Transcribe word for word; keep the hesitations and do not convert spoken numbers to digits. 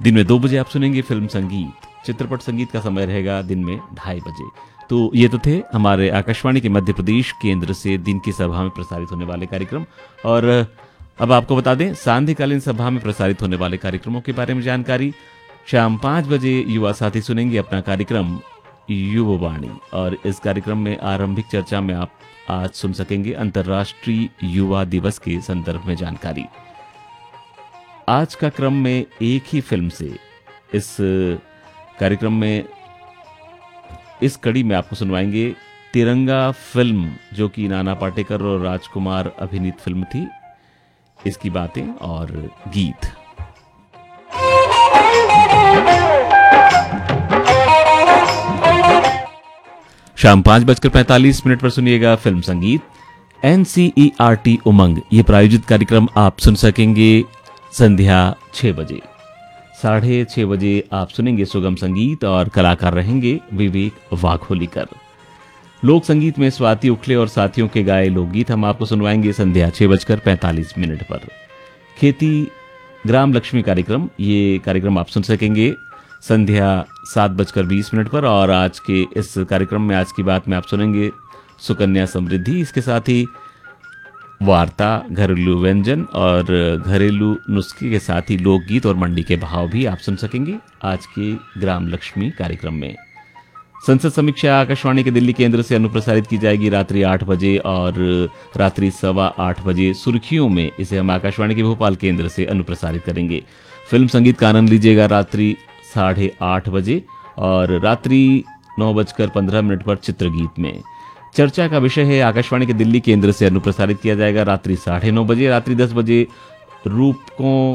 दिन में दो बजे आप सुनेंगे फिल्म संगीत। चित्रपट संगीत का समय रहेगा दिन में ढाई बजे। तो ये तो थे हमारे आकाशवाणी के मध्य प्रदेश केंद्र से दिन की सभा में प्रसारित होने वाले कार्यक्रम। और अब आपको बता दें सांध्यकालीन सभा में प्रसारित होने वाले कार्यक्रमों के बारे में जानकारी। शाम पाँच बजे युवा साथी सुनेंगे अपना कार्यक्रम युववाणी, और इस कार्यक्रम में आरंभिक चर्चा में आप आज सुन सकेंगे अंतर्राष्ट्रीय युवा दिवस के संदर्भ में जानकारी। आज का क्रम में एक ही फिल्म से इस कार्यक्रम में इस कड़ी में आपको सुनवाएंगे तिरंगा फिल्म, जो कि नाना पाटेकर और राजकुमार अभिनीत फिल्म थी, इसकी बातें और गीत। शाम पांच बजकर पैंतालीस मिनट पर सुनिएगा फिल्म संगीत। एनसीईआरटी उमंग ये प्रायोजित कार्यक्रम आप सुन सकेंगे संध्या छह बजे। साढ़े छह बजे आप सुनेंगे सुगम संगीत और कलाकार रहेंगे विवेक वाघोलीकर। लोक संगीत में स्वाति उखले और साथियों के गाए लोकगीत हम आपको सुनवाएंगे संध्या छह बजकर पैंतालीस मिनट पर। खेती ग्राम लक्ष्मी कार्यक्रम, ये कार्यक्रम आप सुन सकेंगे संध्या सात बजकर बीस मिनट पर। और आज के इस कार्यक्रम में आज की बात में आप सुनेंगे सुकन्या समृद्धि, इसके साथ ही वार्ता, घरेलू व्यंजन और घरेलू नुस्खे के साथ ही लोकगीत और मंडी के भाव भी आप सुन सकेंगे आज के ग्राम लक्ष्मी कार्यक्रम में। संसद समीक्षा आकाशवाणी के दिल्ली केंद्र से अनुप्रसारित की जाएगी रात्रि आठ बजे, और रात्रि सवा आठ बजे सुर्खियों में इसे हम आकाशवाणी के भोपाल केंद्र से अनुप्रसारित करेंगे। फिल्म संगीत का आनंद लीजिएगा रात्रि साढ़े आठ बजे, और रात्रि नौ बजकर पंद्रह मिनट पर चित्रगीत में चर्चा का विषय है आकाशवाणी के दिल्ली केंद्र से अनुप्रसारित किया जाएगा रात्रि साढ़े नौ बजे। रात्रि दस बजे रूपकों